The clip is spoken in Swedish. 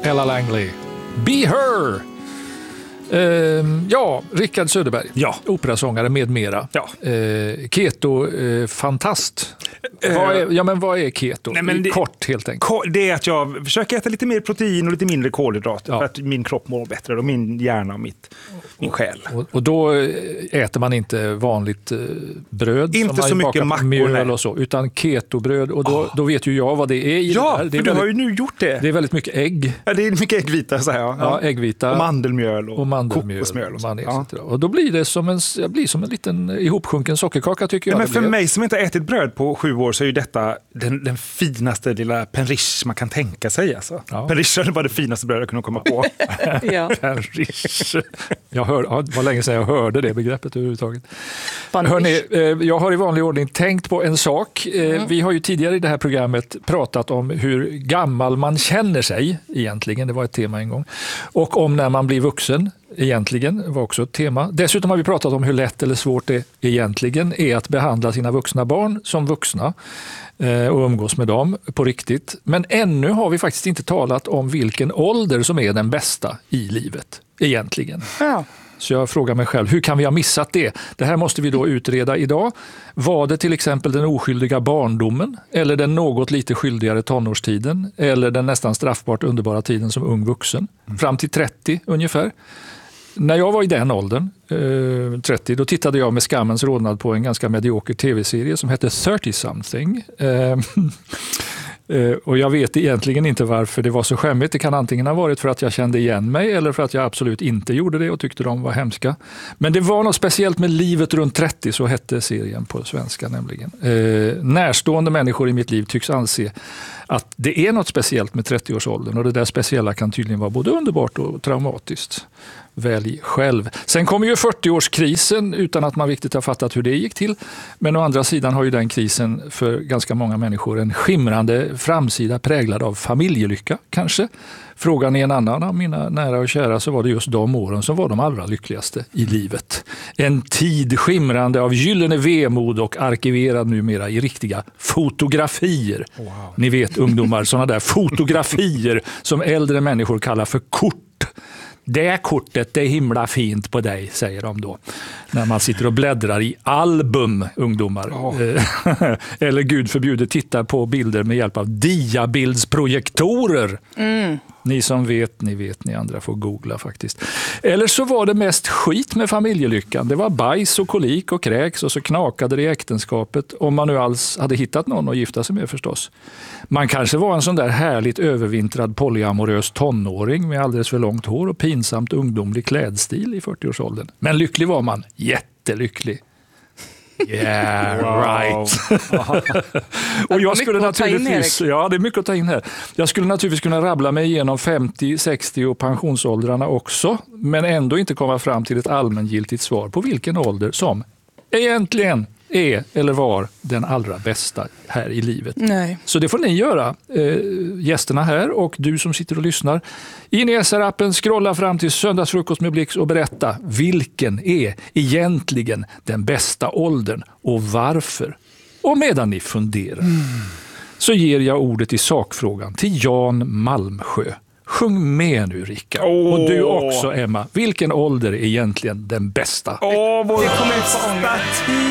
Ella Langley. Be Her! Rickard Söderberg. Ja. Operasångare med mera. Ja. Keto-fantast. Vad är keto? Kort helt enkelt. Det är att jag försöker äta lite mer protein och lite mindre kolhydrater för att min kropp mår bättre och min hjärna och min själ. Och då äter man inte vanligt bröd inte som så man mycket mackor, mjöl och så, utan ketobröd. Och då vet ju jag vad det är i det där. Det är du har ju nu gjort det. Det är väldigt mycket ägg. Ja, det är mycket äggvita så här. Ja, äggvita. Och mandelmjöl och mandelmjöl, kokosmjöl och sånt. Och då blir det som en liten ihopsjunken sockerkaka tycker jag. Men för mig som inte har ätit bröd på 7 år så är ju detta den finaste lilla penrish man kan tänka sig. Alltså. Ja. Penrish var det finaste bröd jag kunde komma på. Penrish. Det var länge sedan jag hörde det begreppet överhuvudtaget. Hörrni, jag har i vanlig ordning tänkt på en sak. Vi har ju tidigare i det här programmet pratat om hur gammal man känner sig egentligen. Det var ett tema en gång. Och om när man blir vuxen egentligen var också ett tema. Dessutom har vi pratat om hur lätt eller svårt det egentligen är att behandla sina vuxna barn som vuxna och umgås med dem på riktigt. Men ännu har vi faktiskt inte talat om vilken ålder som är den bästa i livet egentligen. Ja. Så jag frågar mig själv, hur kan vi ha missat det? Det här måste vi då utreda idag. Var det till exempel den oskyldiga barndomen? Eller den något lite skyldigare tonårstiden? Eller den nästan straffbart underbara tiden som ung vuxen? Fram till 30 ungefär. När jag var i den åldern, 30, då tittade jag med skammens rodnad på en ganska medioker tv-serie som hette 30-something. Och jag vet egentligen inte varför det var så skämmigt. Det kan antingen ha varit för att jag kände igen mig eller för att jag absolut inte gjorde det och tyckte de var hemska. Men det var något speciellt med livet runt 30, så hette serien på svenska nämligen. Närstående människor i mitt liv tycks anse att det är något speciellt med 30-årsåldern och det där speciella kan tydligen vara både underbart och traumatiskt. Välj själv. Sen kommer ju 40-årskrisen utan att man riktigt har fattat hur det gick till. Men å andra sidan har ju den krisen för ganska många människor en skimrande framsida präglad av familjelycka kanske. Frågan är en annan av mina nära och kära, så var det just de åren som var de allra lyckligaste i livet. En tid skimrande av gyllene vemod och arkiverad numera i riktiga fotografier. Wow. Ni vet ungdomar, sådana där fotografier som äldre människor kallar för kort. Det kortet, det är himla fint på dig, säger de då. När man sitter och bläddrar i album, ungdomar. Eller gud förbjude, tittar på bilder med hjälp av diabildsprojektorer. Ni som vet, ni andra får googla faktiskt. Eller så var det mest skit med familjelyckan. Det var bajs och kolik och kräks och så knakade det i äktenskapet. Om man nu alls hade hittat någon att gifta sig med förstås. Man kanske var en sån där härligt övervintrad polyamorös tonåring med alldeles för långt hår och pinsamt ungdomlig klädstil i 40-årsåldern. Men lycklig var man, jättelycklig. Yeah, right. Och jag skulle naturligtvis, det är mycket att ta in här. Jag skulle naturligtvis kunna rabbla mig igenom 50, 60 och pensionsåldrarna också, men ändå inte komma fram till ett allmängiltigt svar på vilken ålder som egentligen är eller var den allra bästa här i livet. Nej. Så det får ni göra, gästerna här och du som sitter och lyssnar. In i SR-appen, scrolla fram till Söndagsfrukost med Blix och berätta vilken är egentligen den bästa åldern och varför. Och medan ni funderar så ger jag ordet i sakfrågan till Jan Malmsjö. Sjung med nu, Rickard. Och du också, Emma. Vilken ålder är egentligen den bästa? Det kommer ut på ångest.